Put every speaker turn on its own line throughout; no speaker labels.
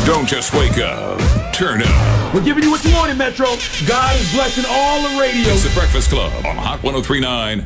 Don't just wake up. Turn up.
We're giving you what you want in Metro. God is blessing all the radio.
It's the Breakfast Club on Hot 103.9,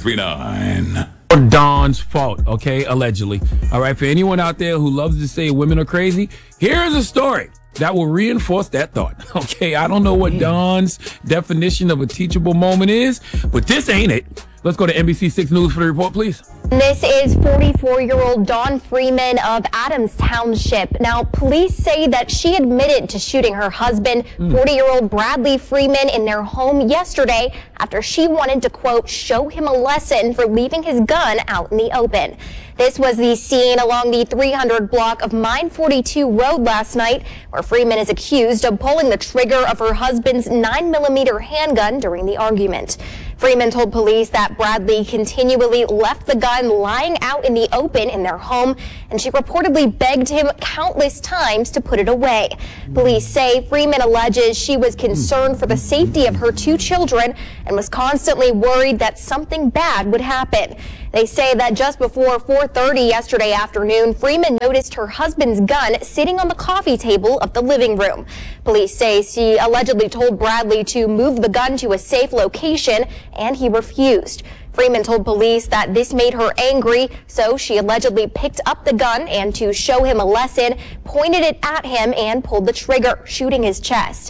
93.9.
Dawn's fault, okay? Allegedly. All right, for anyone out there who loves to say women are crazy, here's a story that will reinforce that thought, okay? I don't know what Dawn's definition of a teachable moment is, but this ain't it. Let's go to NBC6 News for the report, please.
This is 44-year-old Dawn Freeman of Adams Township. Now, police say that she admitted to shooting her husband, 40-year-old Bradley Freeman, in their home yesterday after she wanted to, quote, show him a lesson for leaving his gun out in the open. This was the scene along the 300 block of Mine 42 Road last night, where Freeman is accused of pulling the trigger of her husband's 9mm handgun during the argument. Freeman told police that Bradley continually left the gun lying out in the open in their home, and she reportedly begged him countless times to put it away. Police say Freeman alleges she was concerned for the safety of her two children and was constantly worried that something bad would happen. They say that just before 4:30 yesterday afternoon, Freeman noticed her husband's gun sitting on the coffee table of the living room. Police say she allegedly told Bradley to move the gun to a safe location, and he refused. Freeman told police that this made her angry, so she allegedly picked up the gun and, to show him a lesson, pointed it at him and pulled the trigger, shooting his chest.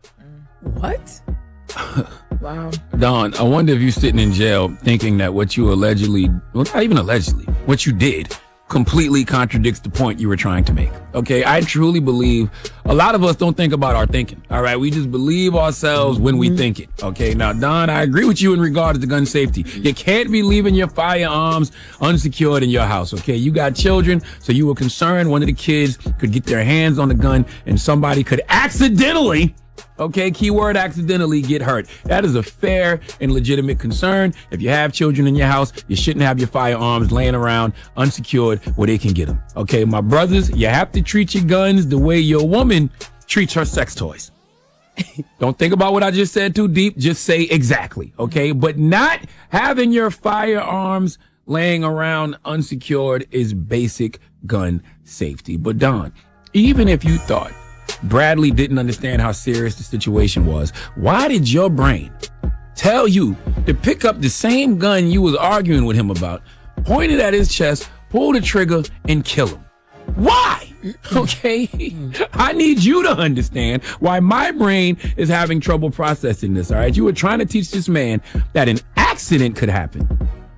What? Wow.
Dawn, I wonder if you're sitting in jail thinking that what you allegedly, well, not even allegedly, what you did completely contradicts the point you were trying to make. Okay, I truly believe a lot of us don't think about our thinking. All right, we just believe ourselves when we think it. Okay, now, Dawn, I agree with you in regard to gun safety. You can't be leaving your firearms unsecured in your house. Okay, you got children, so you were concerned one of the kids could get their hands on the gun and somebody could accidentally, okay, keyword accidentally, get hurt. That is a fair and legitimate concern. If you have children in your house, you shouldn't have your firearms laying around unsecured where they can get them. Okay, my brothers, you have to treat your guns the way your woman treats her sex toys. Don't think about what I just said too deep. Just say exactly, okay? But not having your firearms laying around unsecured is basic gun safety. But Dawn, even if you thought Bradley didn't understand how serious the situation was, why did your brain tell you to pick up the same gun you was arguing with him about, point it at his chest, pull the trigger, and kill him? Why? Okay? I need you to understand why my brain is having trouble processing this, all right? You were trying to teach this man that an accident could happen.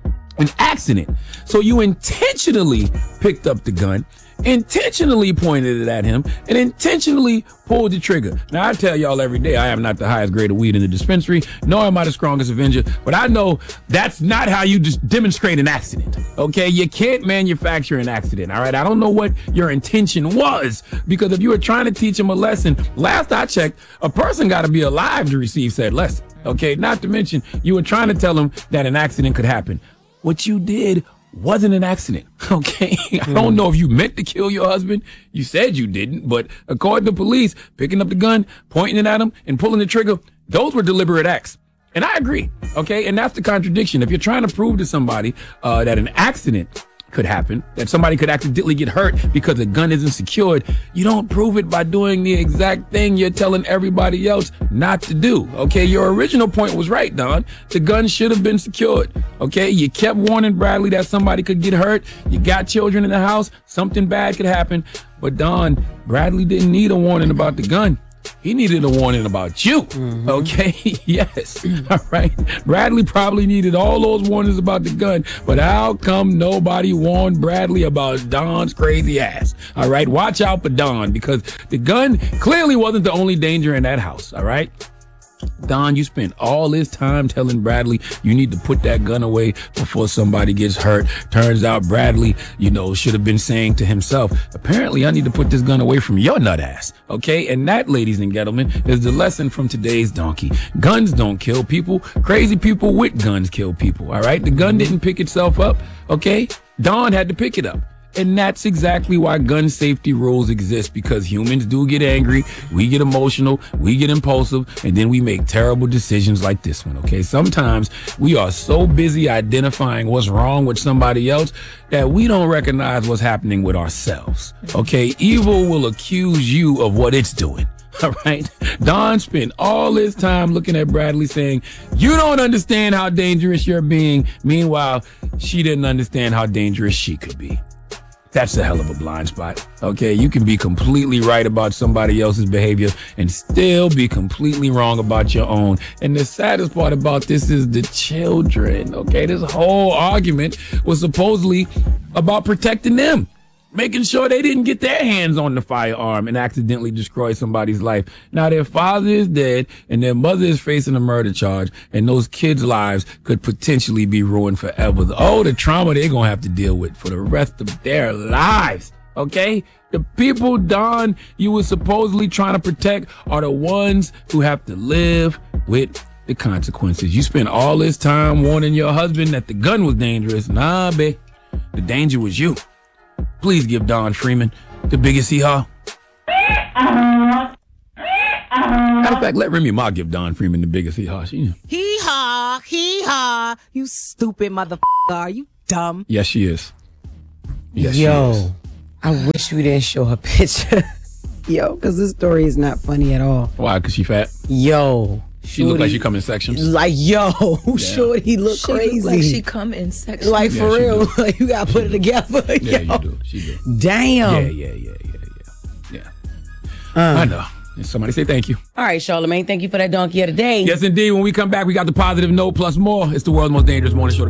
An accident. So you intentionally picked up the gun, intentionally pointed it at him, and intentionally pulled the trigger. Now, I tell y'all every day, I am not the highest grade of weed in the dispensary, nor am I the strongest avenger, but I know that's not how you just demonstrate an accident, okay? You can't manufacture an accident, all right? I don't know what your intention was, because if you were trying to teach him a lesson, last I checked, a person got to be alive to receive said lesson, okay? Not to mention, you were trying to tell him that an accident could happen. What you did wasn't an accident, okay? I don't know if you meant to kill your husband. You said you didn't, but according to police, picking up the gun, pointing it at him, and pulling the trigger, those were deliberate acts. And I agree, okay? And that's the contradiction. If you're trying to prove to somebody that an accident could happen, that somebody could accidentally get hurt because the gun isn't secured, you don't prove it by doing the exact thing you're telling everybody else not to do, okay? Your original point was right, Don. The gun should have been secured, okay? You kept warning Bradley that somebody could get hurt. You got children in the house. Something bad could happen. But Don, Bradley didn't need a warning about the gun. He needed a warning about you, okay? Yes, all right. Bradley probably needed all those warnings about the gun, but how come nobody warned Bradley about Don's crazy ass? All right, watch out for Don, because the gun clearly wasn't the only danger in that house, all right? Don, you spent all this time telling Bradley you need to put that gun away before somebody gets hurt. Turns out Bradley, should have been saying to himself, apparently I need to put this gun away from your nut ass. Okay? And that, ladies and gentlemen, is the lesson from today's donkey. Guns don't kill people. Crazy people with guns kill people. All right? The gun didn't pick itself up. Okay? Don had to pick it up. And that's exactly why gun safety rules exist, because humans do get angry, we get emotional, we get impulsive, and then we make terrible decisions like this one, okay? Sometimes we are so busy identifying what's wrong with somebody else that we don't recognize what's happening with ourselves, okay? Evil will accuse you of what it's doing. All right. Don spent all his time looking at Bradley saying, you don't understand how dangerous you're being. Meanwhile, she didn't understand how dangerous she could be. That's a hell of a blind spot. Okay. You can be completely right about somebody else's behavior and still be completely wrong about your own. And the saddest part about this is the children. Okay. This whole argument was supposedly about protecting them, making sure they didn't get their hands on the firearm and accidentally destroy somebody's life. Now their father is dead and their mother is facing a murder charge, and those kids' lives could potentially be ruined forever. Oh, the trauma they're going to have to deal with for the rest of their lives. Okay? The people, Don, you were supposedly trying to protect are the ones who have to live with the consequences. You spent all this time warning your husband that the gun was dangerous. Nah, babe. The danger was you. Please give Don Freeman the biggest hee-haw. Matter of fact, let Remy Ma give Don Freeman the biggest hee-haw.
Hee-haw, hee-haw. You stupid motherfucker. Are you dumb?
Yes, she is. Yes,
Yo,
she is.
I wish we didn't show her picture. Yo, because this story is not funny at all.
Why? Because she fat?
Yo.
She look like she come in sections.
Like, yo, Shorty look
She
crazy.
look like she come in section.
Like,
Yeah,
for
she
real.
do.
Like, you got to put it together.
Yeah,
yo.
you do. She do.
Damn.
Yeah. I know. Somebody say thank you.
All right, Charlamagne, thank you for that donkey of the day.
Yes, indeed. When we come back, we got the positive note plus more. It's the world's most dangerous morning show.